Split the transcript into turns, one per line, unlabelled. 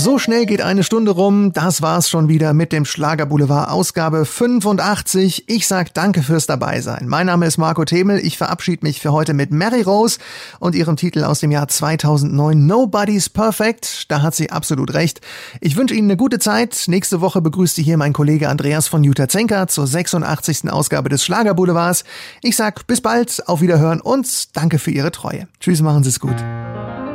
So schnell geht eine Stunde rum. Das war's schon wieder mit dem Schlagerboulevard Ausgabe 85. Ich sag danke fürs Dabeisein. Mein Name ist Marco Themel. Ich verabschiede mich für heute mit Mary Rose und ihrem Titel aus dem Jahr 2009 Nobody's Perfect. Da hat sie absolut recht. Ich wünsche Ihnen eine gute Zeit. Nächste Woche begrüßt Sie hier mein Kollege Andreas von Jutta-Zenker zur 86. Ausgabe des Schlagerboulevards. Ich sag bis bald, auf Wiederhören und danke für Ihre Treue. Tschüss, machen Sie es gut.